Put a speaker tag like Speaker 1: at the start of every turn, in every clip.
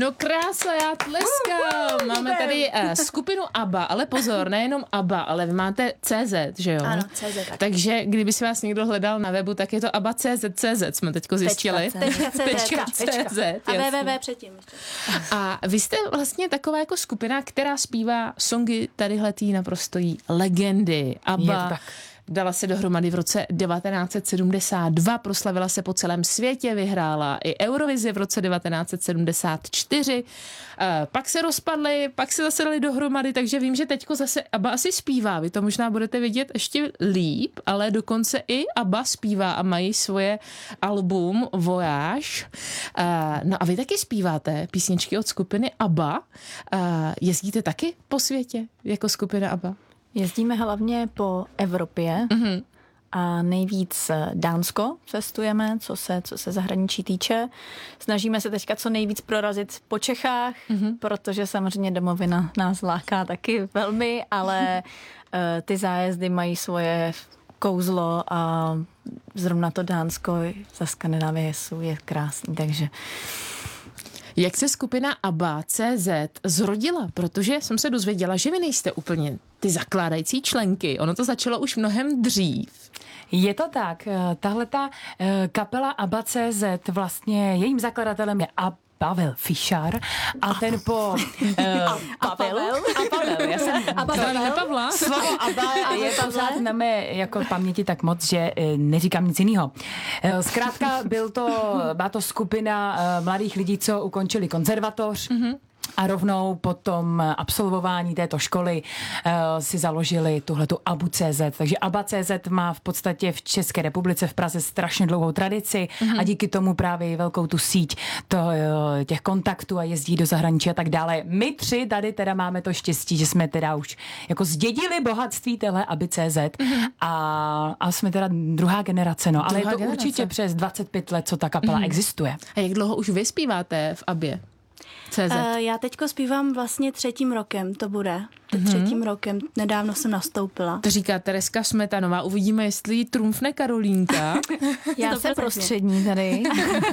Speaker 1: No krása, já tleskám. Máme tady skupinu ABBA, ale pozor, nejenom ABBA, ale vy máte CZ, že jo?
Speaker 2: Ano, CZ. Tak.
Speaker 1: Takže kdyby si vás někdo hledal na webu, tak je to ABBA CZ, jsme teďko zjistili.
Speaker 2: .cz. A www předtím.
Speaker 1: A vy jste vlastně taková jako skupina, která zpívá songy tadyhletý naprosto legendy. ABBA dala se dohromady v roce 1972, proslavila se po celém světě, vyhrála i Eurovizi v roce 1974, pak se rozpadly, pak se zase dali dohromady, takže vím, že teďko zase ABBA asi zpívá, vy to možná budete vidět ještě líp, ale dokonce i ABBA zpívá a mají svoje album Voyage. No a vy taky zpíváte písničky od skupiny ABBA, jezdíte taky po světě jako skupina ABBA?
Speaker 3: Jezdíme hlavně po Evropě a nejvíc Dánsko cestujeme, co se zahraničí týče. Snažíme se teďka co nejvíc prorazit po Čechách, protože samozřejmě domovina nás láká taky velmi, ale ty zájezdy mají svoje kouzlo a zrovna to Dánsko za Skandinávie je krásný, takže...
Speaker 1: Jak se skupina ABBA CZ zrodila? Protože jsem se dozvěděla, že vy nejste úplně ty zakládající členky. Ono to začalo už mnohem dřív.
Speaker 4: Je to tak. Tahleta kapela ABBA CZ, vlastně jejím zakladatelem je Pavel Fischer a ten po...
Speaker 3: Pavel.
Speaker 4: Já jsem...
Speaker 1: Pavla.
Speaker 4: Slovo ABBA je pořád na mé jako paměti tak moc, že neříkám nic jiného. Zkrátka byla to skupina mladých lidí, co ukončili konzervatoř. A rovnou po tom absolvování této školy si založili tuhletu ABBA.cz. Takže ABBA.cz má v podstatě v České republice v Praze strašně dlouhou tradici a díky tomu právě velkou tu síť těch kontaktů a jezdí do zahraničí a tak dále. My tři tady teda máme to štěstí, že jsme teda už jako zdědili bohatství téhle ABBA.cz a jsme teda druhá generace, no. Ale je to určitě přes 25 let, co ta kapela existuje.
Speaker 1: A jak dlouho už vy zpíváte v ABBě?
Speaker 2: Já teďko zpívám vlastně 3. rokem, to bude. 3. rokem, nedávno jsem nastoupila.
Speaker 1: To říká Tereska Smetanová, uvidíme, jestli jí trumfne Karolínka.
Speaker 3: Já jsem prostřední tady.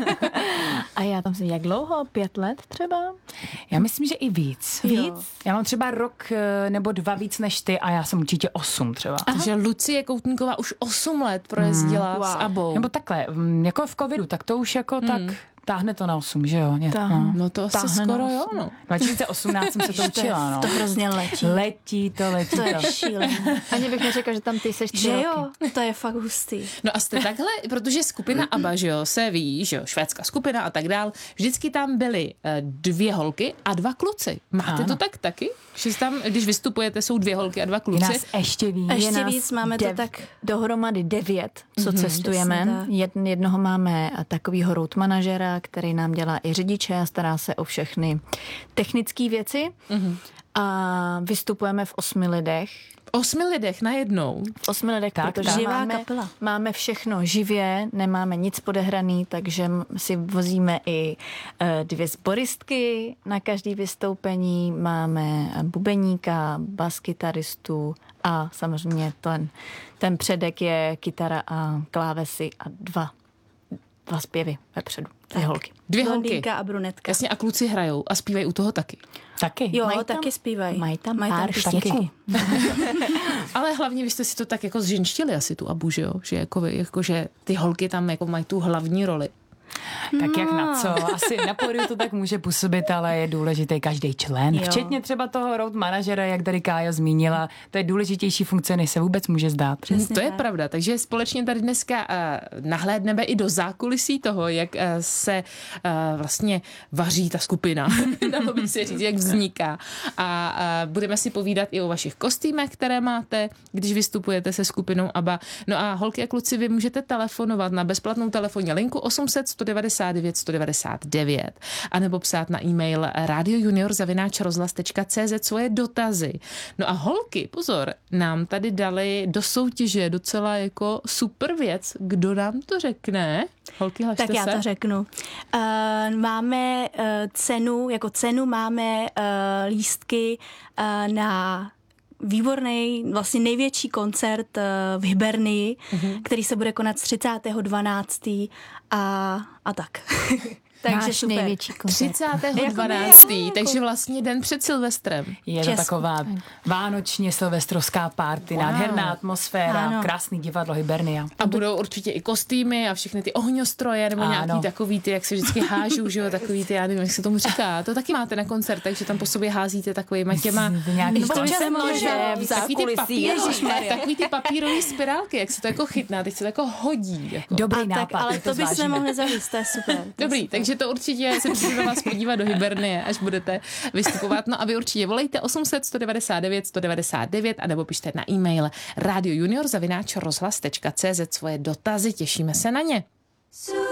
Speaker 3: A já tam jsem jak dlouho? 5 let třeba?
Speaker 4: Já myslím, že i víc.
Speaker 3: Víc?
Speaker 4: Já mám třeba rok nebo 2 víc než ty a já jsem určitě 8 třeba.
Speaker 1: Takže Lucie Koutníková už 8 let projezdila s ABBou.
Speaker 4: Nebo takhle, jako v covidu, tak to už jako tak... Táhne to na 8, že jo?
Speaker 1: No to asi skoro jo, no.
Speaker 4: 2018 jsem se to učila, no.
Speaker 2: To hrozně letí.
Speaker 4: Letí to.
Speaker 2: To je šílené.
Speaker 3: Ani bych neřekla, že tam ty seš 3
Speaker 2: že
Speaker 3: roky.
Speaker 2: jo, to je fakt hustý.
Speaker 1: No a jste takhle, protože skupina ABBA, že jo, se ví, že jo, švédská skupina a tak dál, vždycky tam byly 2 holky a 2 kluci. Máte to tak taky? Že tam, když vystupujete, jsou 2 holky a 2 kluci?
Speaker 4: Je nás ještě víc.
Speaker 2: Ještě víc, máme to tak...
Speaker 3: Dohromady 9, co cestujeme. Jednoho máme takovýho road manažera, který nám dělá i řidiče a stará se o všechny technické věci. A vystupujeme v 8 lidech.
Speaker 1: 8 lidech najednou?
Speaker 3: V 8 lidech, protože
Speaker 2: živá kapela.
Speaker 3: Máme všechno živě, nemáme nic podehraný, takže si vozíme i 2 sboristky na každý vystoupení, máme bubeníka, baskytaristu a samozřejmě ten předek je kytara a klávesy a 2 zpěvy vepředu. 2 holky.
Speaker 1: 2 holky.
Speaker 2: Blondýnka a brunetka.
Speaker 1: Jasně, a kluci hrajou a zpívají u toho taky.
Speaker 4: Taky.
Speaker 2: Jo, taky zpívají.
Speaker 3: Mají tam pár
Speaker 2: písničky.
Speaker 1: Ale hlavně vy jste si to tak jako zženštili asi tu ABBu, že jo? Že jako že ty holky tam jako mají tu hlavní roli.
Speaker 4: Tak jak na co? Asi na pódiu to tak může působit, ale je důležitý každý člen.
Speaker 2: Jo.
Speaker 4: Včetně třeba toho road manažera, jak tady Kája zmínila. To je důležitější funkce, než se vůbec může zdát.
Speaker 1: To je pravda, takže společně tady dneska nahlédneme i do zákulisí toho, jak se vlastně vaří ta skupina, dalo by se říct, jak vzniká. A budeme si povídat i o vašich kostýmech, které máte, když vystupujete se skupinou ABBA. No a holky a kluci, vy můžete telefonovat na bezplatnou telefonní linku 800 199 199 anebo psát na e-mail radiojunior@rozhlas.cz svoje dotazy. No a holky, pozor, nám tady dali do soutěže docela jako super věc. Kdo nám to řekne? Holky, hlašte
Speaker 2: Tak já
Speaker 1: se.
Speaker 2: to řeknu. Máme cenu máme lístky na výborný, vlastně největší koncert v Hybernii, který se bude konat 30.12. a tak. Takže super.
Speaker 3: největší koncert.
Speaker 1: 30.12., takže vlastně den před Silvestrem.
Speaker 4: Je to taková vánočně silvestrovská party, nádherná atmosféra, krásný divadlo Hibernia.
Speaker 1: A budou určitě i kostýmy a všechny ty ohňostroje, nebo nějaký takový ty, jak se vždycky hážou, že jo, takový ty, já nevím, jak se tomu říká. To taky máte na koncert, takže tam po sobě házíte takovýma těma... Takový ty papírový spirálky, jak se to jako chytná, teď se to jako hodí. Jako.
Speaker 4: Dobrý nápad.
Speaker 2: Ale to byste nemohli zavíst, to je super.
Speaker 1: Dobrý, takže to určitě se přijdu vás podívat do Hibernie, až budete vystupovat. No a vy určitě volejte 800 199 199 a nebo pište na e-mail radiojunior@rozhlas.cz svoje dotazy, těšíme se na ně.